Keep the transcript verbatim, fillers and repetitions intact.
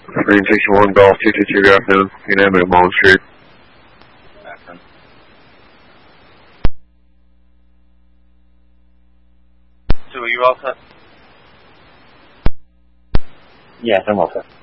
Green sixty-one Golf two two two, good afternoon. United McMullen Street. So are you all set? Yes, I'm all set.